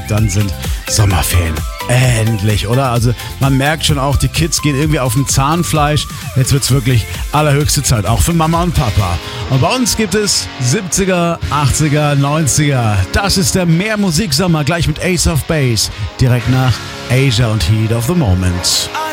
dann sind Sommerferien endlich, oder? Also man merkt schon auch, die Kids gehen irgendwie auf dem Zahnfleisch. Jetzt wird's wirklich allerhöchste Zeit, auch für Mama und Papa. Und bei uns gibt es 70er, 80er, 90er. Das ist der Mehrmusiksommer, gleich mit Ace of Base, direkt nach Asia und Heat of the Moment.